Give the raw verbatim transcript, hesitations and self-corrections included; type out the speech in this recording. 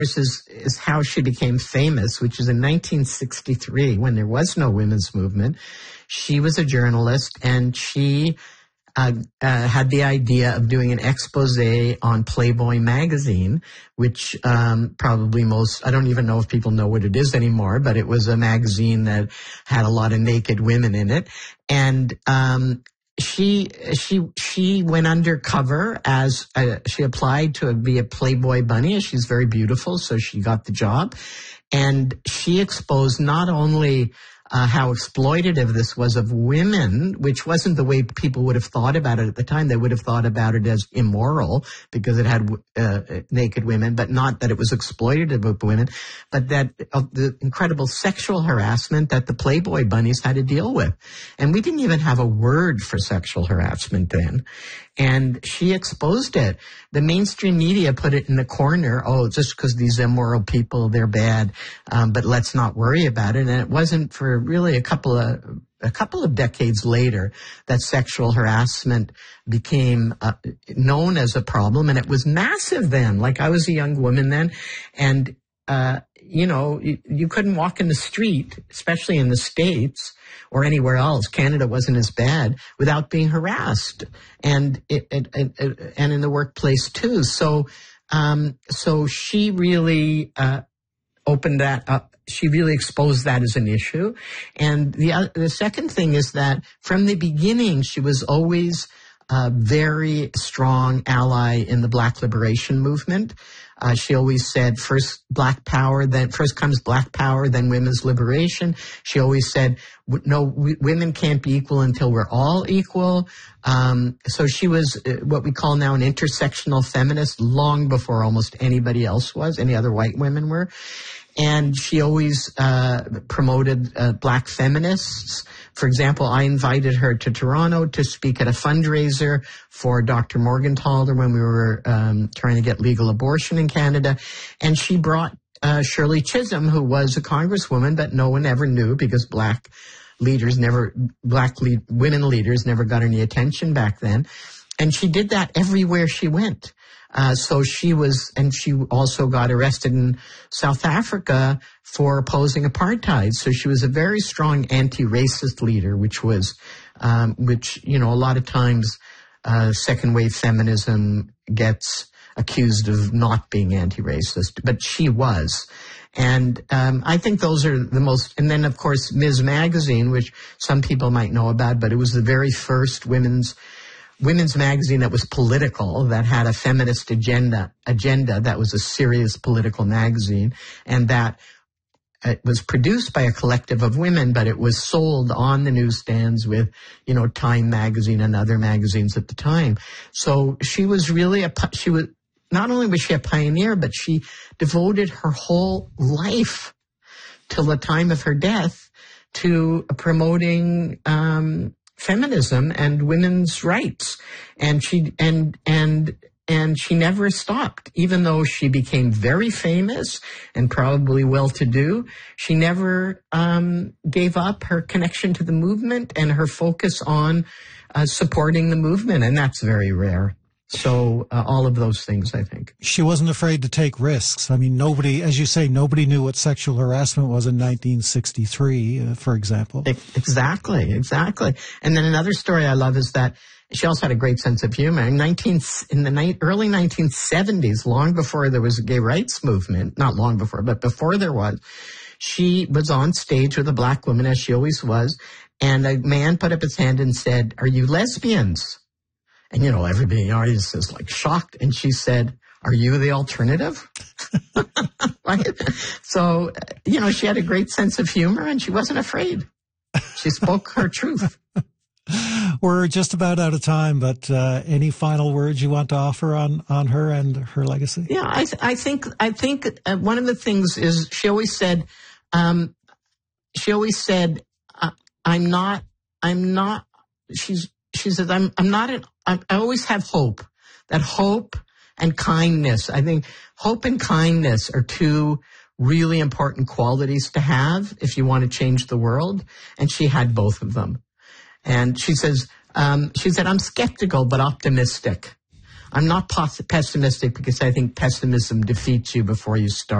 This is, is how she became famous, which is in nineteen sixty-three, when there was no women's movement. She was a journalist, and she uh, uh, had the idea of doing an expose on Playboy magazine, which um, probably most, I don't even know if people know what it is anymore, but it was a magazine that had a lot of naked women in it. And um She she she went undercover as a, she applied to be a Playboy bunny. She's very beautiful, so she got the job, and she exposed not only uh, how exploitative this was of women, which wasn't the way people would have thought about it at the time. They would have thought about it as immoral because it had uh, naked women, but not that it was exploitative of women, but that of the incredible sexual harassment that the Playboy bunnies had to deal with. And we didn't even have a word for sexual harassment then. And she exposed it. The mainstream media put it in the corner. Oh, just because these immoral people, they're bad, um, but let's not worry about it. And it wasn't for really a couple of a couple of decades later that sexual harassment became uh, known as a problem, and it was massive then. Like, I was a young woman then, and uh, you know, you, you couldn't walk in the street, especially in the States or anywhere else. Canada wasn't as bad, without being harassed, and it, it, it, it and in the workplace too. So, um, so she really uh, opened that up. She really exposed that as an issue. And the uh, the second thing is that from the beginning, she was always a very strong ally in the Black liberation movement. Uh, she always said first Black power, then first comes Black power, then women's liberation. She always said, no, we, women can't be equal until we're all equal. Um, so she was what we call now an intersectional feminist long before almost anybody else was, any other white women were. And she always uh, promoted uh, Black feminists. For example, I invited her to Toronto to speak at a fundraiser for Doctor Morgentaler when we were um, trying to get legal abortion in Canada. And she brought uh, Shirley Chisholm, who was a congresswoman, but no one ever knew because Black leaders never, Black lead, women leaders never got any attention back then. And she did that everywhere she went. Uh, so she was, and she also got arrested in South Africa for opposing apartheid. So she was a very strong anti-racist leader, which was, um, which, you know, a lot of times, uh, second wave feminism gets accused of not being anti-racist, but she was. And, um, I think those are the most, and then of course, Miz Magazine, which some people might know about, but it was the very first women's women's magazine that was political, that had a feminist agenda, agenda that was a serious political magazine, and that it was produced by a collective of women, but it was sold on the newsstands with, you know, Time magazine and other magazines at the time. So she was really a, she was, not only was she a pioneer, but she devoted her whole life till the time of her death to promoting, um, feminism and women's rights. And she, and, and, and she never stopped. Even though she became very famous and probably well-to-do, she never, um, gave up her connection to the movement and her focus on, uh, supporting the movement. And that's very rare. So uh, all of those things, I think. She wasn't afraid to take risks. I mean, nobody, as you say, nobody knew what sexual harassment was in nineteen sixty-three, uh, for example. Exactly, exactly. And then another story I love is that she also had a great sense of humor. In, nineteen, in the ni- early nineteen seventies, long before there was a gay rights movement, not long before, but before there was, she was on stage with a Black woman, as she always was, and a man put up his hand and said, "Are you lesbians?" And, you know, everybody in the audience is like shocked. And she said, "Are you the alternative?" Right? So, you know, she had a great sense of humor and she wasn't afraid. She spoke her truth. We're just about out of time, but uh, any final words you want to offer on, on her and her legacy? Yeah, I, th- I think, I think uh, one of the things is she always said, um, she always said, uh, I'm not, I'm not, she's, she says, I'm, I'm not an, I, I always have hope. That hope and kindness. I think hope and kindness are two really important qualities to have if you want to change the world. And she had both of them. And she says, um, she said, I'm skeptical but optimistic. I'm not pos- pessimistic because I think pessimism defeats you before you start.